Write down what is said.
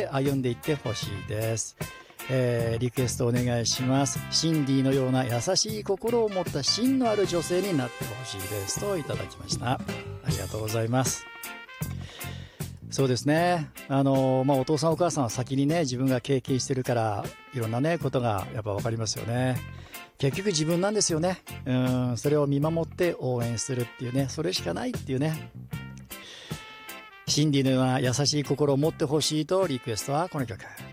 って歩んでいってほしいです。リクエストお願いします。シンディのような優しい心を持った芯のある女性になってほしいですといただきました。ありがとうございます。そうですね。お父さんお母さんは先にね、自分が経験してるから、いろんなね、ことがやっぱ分かりますよね。結局自分なんですよね。それを見守って応援するっていうね、それしかないっていうね。シンディのような優しい心を持ってほしいとリクエストはこの曲。